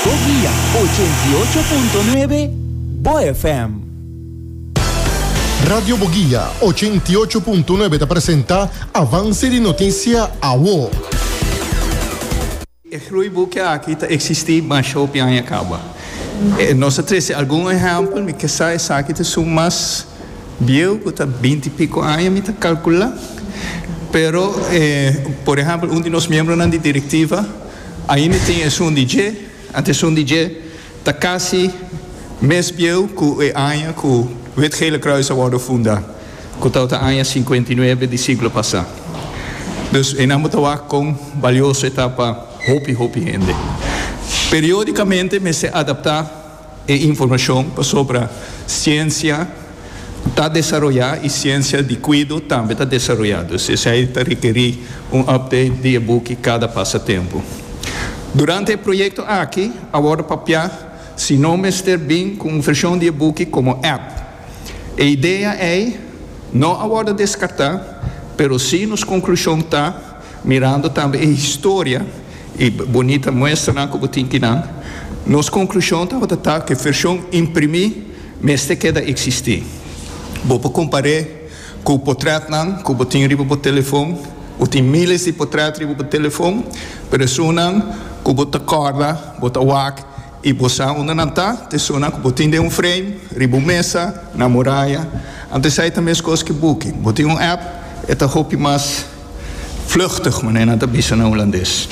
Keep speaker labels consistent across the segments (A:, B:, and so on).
A: Boguía 88.9 BoFM.
B: Radio Boguía 88.9 te presenta Avance de Notícia AWO.
C: O groeiboekje aqui existe mais ou menos acaba. Nós temos algum exemplo, me que sai aqui te são mais bio, que tá 20 e pico anos, me tá calcula. Pero, por exemplo, de nós membros na diretiva, ainda tem um DJ, antes um DJ, tá quase mais bio que a ano que o Wetgele Kruis Award funda, que tá a ano 59 do século passado. Dus en dan moeten we com valiosa etapa hopi gente. Periodicamente me se adaptar a informação sobre ciência está desarrollada e ciência de cuidado também está desarrollada. Se está requerir update de e-book cada passatempo. Durante o projeto aqui, agora papel, se não estar bem com versão de e-book como app. A ideia é não agora descartar, pero sim nos conclusão está mirando também a história e bonita mostra como tem que não. Nos conclusão está que a versão imprimir mas queda existir. Vou comparar com o portrait não, que eu tenho riba por telefone, eu tenho milhares de portrait riba por telefone, pero isso não, que eu te corda, eu te wak e você onde não está, te sona que eu tenho frame, riba mesa, na muralha, antes aí também as coisas que book. Eu tenho app het hoop mais vluchtig, maar dat is een Holandês.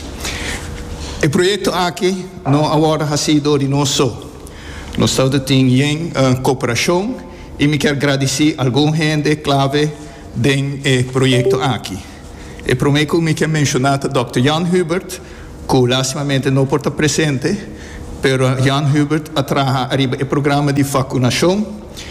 C: O projeto aqui não agora ha sido de nós só. Nós estamos tendo cooperação e me quero agradecer a alguma gente clave do projeto aqui. O primeiro que me quero mencionar é o Dr. Jan Hubert, que lastimamente não pode estar presente, mas Jan Hubert atraja o programa de vacunação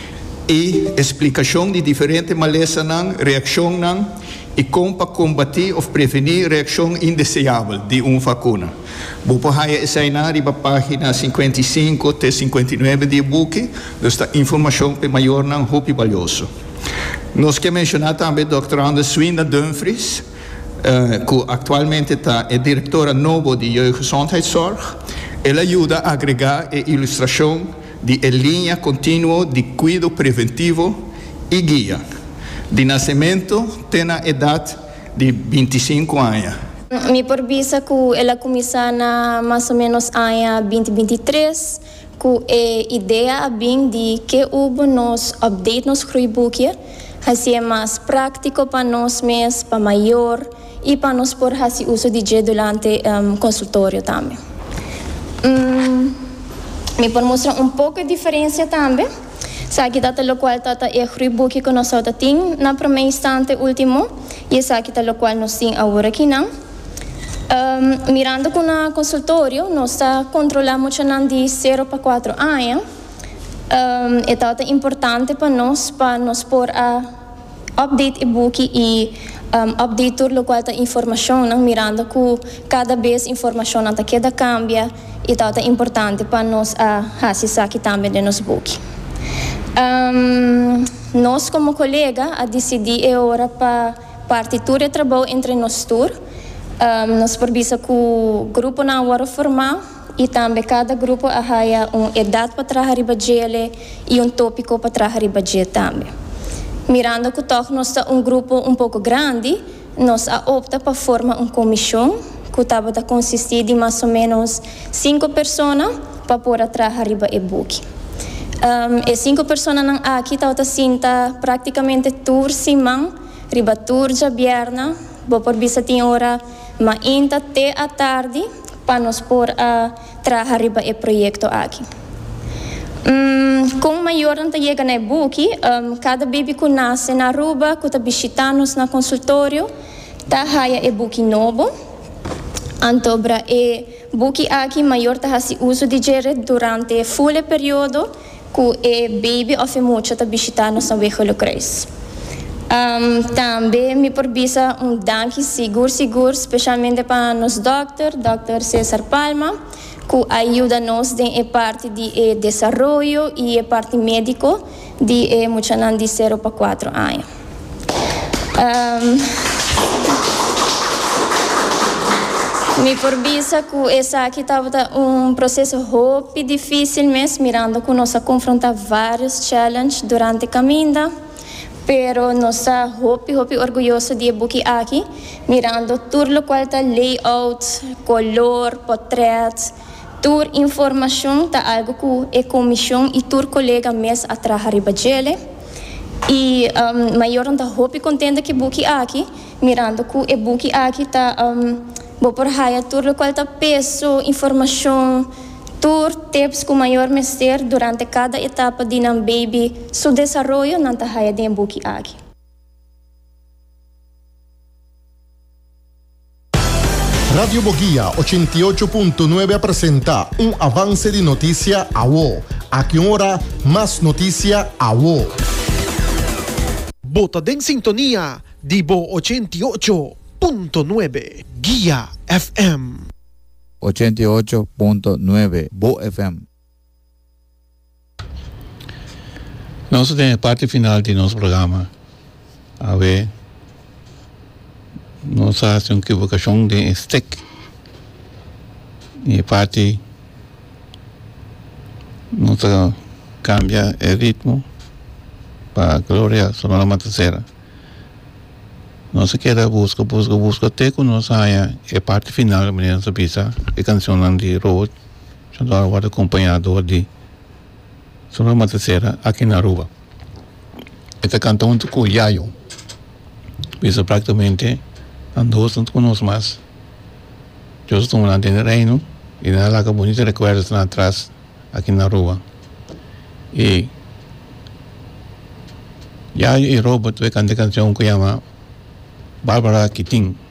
C: e explicação de diferentes malezas, reação e como para combater ou prevenir reação indesejável de uma vacuna. Vou para essa na página 55 até 59 do e-book, esta informação é maior não muito valioso. Nós queremos mencionar também a doutora Swinda Dumfries, que atualmente é diretora nova de Jeugdgezondheidszorg. Ela ajuda a agregar a ilustração de linha contínua de cuidado preventivo e guia. De nascimento, tem a idade de 25 anos.
D: Me pervisa que ela começa na mais ou menos ano 2023, com a ideia bem de que houve nos update nos groeiboekje, assim é mais prático para nós mesmos, para maior e para nós por assim uso de durante consultório também. Me pode mostrar pouco de diferença também. Sabe que lo qual tata é groeiboekje que nós temos na primeira instante último e sabe que lo qual nós temos agora aqui não. Mirando com o consultório, nós está controlando muito de 0 para 4 anos. É tata importante para nós pôr a update e-book e update tudo qual tá informação, não mirando que cada vez informação não queda cambia e tata importante para nós a se saque também de nos book. Nós como colega a decidir é hora para partitura de trabalho entre nós tour. Nós pervisa que o grupo não agora formar e também cada grupo a uma idade para trabalhar riba e tópico para trabalhar riba também. Mirando que nós temos grupo pouco grande, nós opta para formar comissão que estava a consistir de mais ou menos 5 pessoas para poder trabalhar riba e-book. E 5 pessoas aqui estão praticamente tour simão, riba tour já bierna, vou por visa tem hora, mas ainda até a tarde para nós por trabalhar riba e projeto aqui. Com maior não chega na e-book, cada bebê que nasce na Aruba, que está visitando na consultório, está raia e-book novo. Antobra e-book aqui maior está se uso de gere durante full período que o baby of muito está visitando na Wetgele Kruis. Também me pervisa danke seguro, especialmente para nos Dr. César Palma, que ajuda-nos em parte de desenvolvimento e parte médico de muitos de 0 para 4 anos. Me forbisa que essa aqui estava processo muito difícil mesmo, mirando que nós confrontar vários challenges durante a caminhada. Pero nós muito orgulhoso de buki aqui, mirando tudo qual está layout, color, portrait, tur informação tá algo que a comissão e tur colega mes atrás ribajele. E maior tá muito contente que buki aqui, mirando que a buki aqui tá vou por raia tudo qual tá peso, informação, tur tips com maior mestre durante cada etapa de nam baby, su desenvolvimento não tá raia de buki aqui.
B: Radio Boguía 88.9 presenta un avance de noticia a WO. A que hora más noticia a WO.
E: Bota en sintonía, Dibo 88.9 Guía FM.
F: 88.9 Bo FM.
C: Nós temos a parte final de nosso programa. A ver, nós fazemos uma equivocação de stick. E a parte, nós cambia o ritmo para a glória sonora matacera. Nós quer busca até que nós saia a parte final da menina sabisa a canção de road, chamada o acompanhador de sonora matacera aqui na rua. Esta canção do Cuyayo, bisa praticamente andou tanto conosco mais. Eu estou lá dentro do reino e na laga bonita recuerdos lá atrás aqui na rua. E já e robot vai cantar canção que chama Barbara Keating.